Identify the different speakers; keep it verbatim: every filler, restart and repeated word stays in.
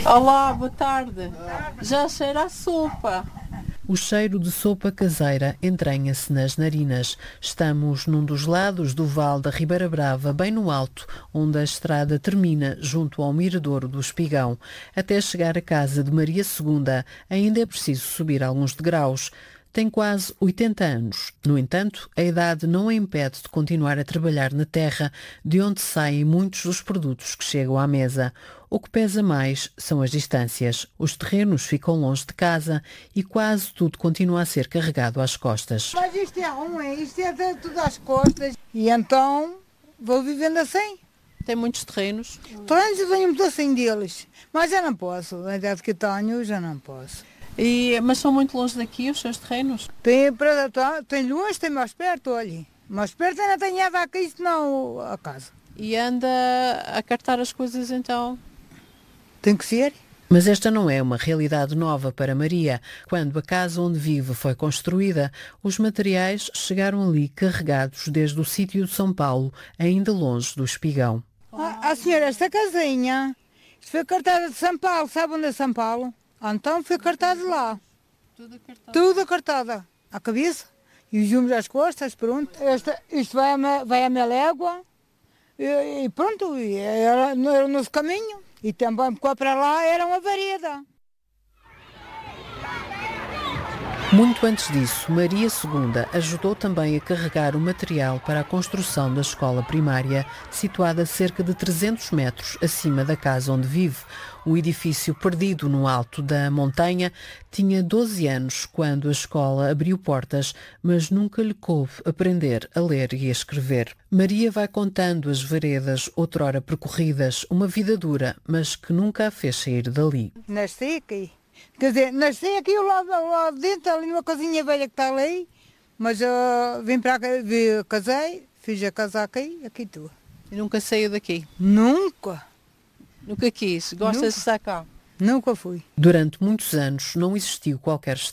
Speaker 1: Olá, boa tarde. Já cheira a sopa.
Speaker 2: O cheiro de sopa caseira entranha-se nas narinas. Estamos num dos lados do Vale da Ribeira Brava, bem no alto, onde a estrada termina junto ao Miradouro do Espigão. Até chegar à casa de Maria segunda, ainda é preciso subir alguns degraus. Tem quase oitenta anos. No entanto, a idade não a impede de continuar a trabalhar na terra, de onde saem muitos dos produtos que chegam à mesa. O que pesa mais são as distâncias. Os terrenos ficam longe de casa e quase tudo continua a ser carregado às costas.
Speaker 3: Mas isto é ruim, isto é tudo às costas. E então vou vivendo assim.
Speaker 1: Tem muitos terrenos?
Speaker 3: Terrenos eu tenho muito assim deles, mas eu não posso. A idade que tenho, já não posso.
Speaker 1: E, mas são muito longe daqui os seus terrenos?
Speaker 3: Tem, tem longe, tem mais perto, olha. Mais perto ainda tem a vaca, isto não a casa.
Speaker 1: E anda a cartar as coisas então?
Speaker 3: Tem que ser.
Speaker 2: Mas esta não é uma realidade nova para Maria. Quando a casa onde vive foi construída, os materiais chegaram ali carregados desde o sítio de São Paulo, ainda longe do Espigão.
Speaker 3: Ah, a senhora, esta casinha, isto foi cartada de São Paulo, sabe onde é São Paulo? Então foi cartado lá.
Speaker 1: Tudo cartado?
Speaker 3: Tudo cartada. A cabeça e os jumes às costas, pronto. Esta, isto vai a, vai a minha légua e, e pronto, e era, era o nosso caminho. E também para lá era uma vareda.
Speaker 2: Muito antes disso, Maria segunda ajudou também a carregar o material para a construção da escola primária, situada a cerca de trezentos metros acima da casa onde vive. O edifício perdido no alto da montanha tinha doze anos quando a escola abriu portas, mas nunca lhe coube aprender a ler e a escrever. Maria vai contando as veredas outrora percorridas, uma vida dura, mas que nunca a fez sair dali.
Speaker 3: Nasci aqui. Quer dizer, nasci aqui ao lado, ao lado dentro, ali numa casinha velha que está ali, mas uh, vim para cá, vim, casei, fiz a casa aqui, aqui estou.
Speaker 1: E nunca saiu daqui?
Speaker 3: Nunca.
Speaker 1: Nunca quis? Gosta de estar cá?
Speaker 3: Nunca fui.
Speaker 2: Durante muitos anos não existiu qualquer